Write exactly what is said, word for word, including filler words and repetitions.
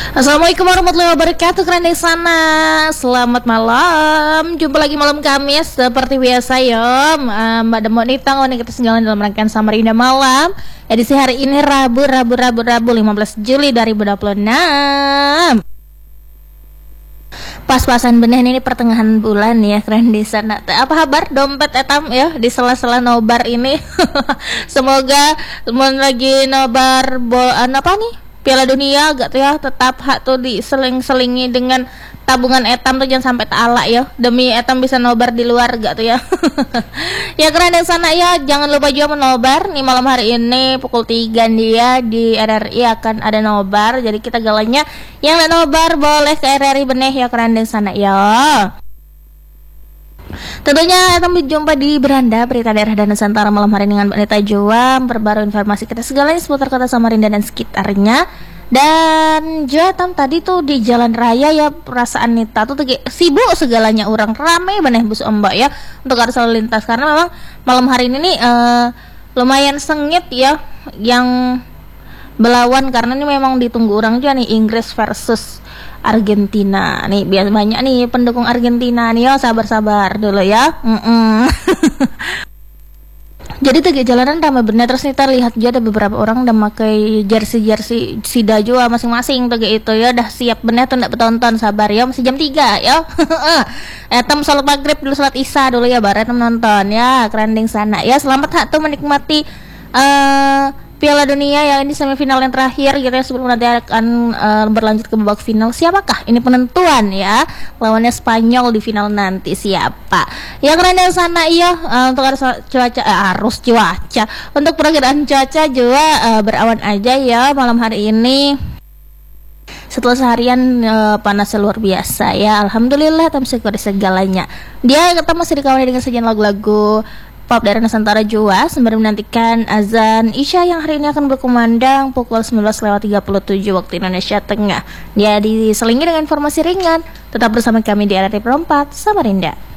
Assalamualaikum warahmatullahi wabarakatuh. Keren di sana. Selamat malam. Jumpa lagi malam Kamis seperti biasa ya. Uh, Mbak Demo Nitang nih kita segala dalam rangkaian Samarinda Malam. Edisi hari ini Rabu Rabu Rabu Rabu lima belas Juli dua ribu dua puluh enam. Pas-pasan benih ini pertengahan bulan ya, keren di sana. Apa kabar dompet etam ya di sela-sela nobar ini? Semoga semua lagi nobar bol apa nih? Piala Dunia gak tuh ya, tetap hak tuh diseling-selingi dengan tabungan etam tuh jangan sampai ta'ala ya, demi etam bisa nobar di luar gak tuh ya. Ya keren di sana ya, jangan lupa juga menobar nih malam hari ini pukul tiga dia di R R I akan ada nobar, jadi kita galanya yang gak nobar boleh ke R R I benih ya, keren di sana ya. Tentunya kita berjumpa di beranda berita daerah dan Nusantara malam hari dengan Mbak Nita Juam, perbarui informasi kita segalanya seputar kota Samarinda dan sekitarnya. Dan Jotam tadi tuh di jalan raya ya, perasaan Nita tuh, tuh sibuk segalanya, orang rame banget bus ombak ya untuk arus lalu lintas, karena memang malam hari ini nih uh, lumayan sengit ya yang belawan, karena ini memang ditunggu orang juga nih Inggris versus Argentina nih, biasa banyak nih pendukung Argentina nih, ya sabar-sabar dulu ya. Jadi tuh jalanan ramai bener, terus kita lihat juga ada beberapa orang udah pakai jersey-jersey Sida juga masing-masing tuh itu ya, udah siap bener tuh ndak bertonton, sabar ya, masih jam tiga ya. Etam sholat maghrib dulu, sholat isya dulu ya, baru etam nonton ya, kerending sana ya. Selamat hak tuh menikmati uh, Piala Dunia ya, ini semifinal yang terakhir gitu ya, sebelum nanti akan uh, berlanjut ke babak final. Siapakah ini penentuan ya, lawannya Spanyol di final nanti siapa ya, keren dari sana iya. Uh, untuk arus cuaca uh, arus cuaca untuk perakiraan cuaca juga uh, berawan aja ya malam hari ini. Setelah seharian uh, panasnya luar biasa ya, alhamdulillah tapi segalanya dia kita masih dikawali dengan sajian lagu-lagu pop daerah Nusantara juga sembari menantikan azan Isya yang hari ini akan berkumandang pukul sembilan belas lewat tiga puluh tujuh waktu Indonesia Tengah. Dia diselingi dengan informasi ringan. Tetap bersama kami di R R I Perempat Samarinda.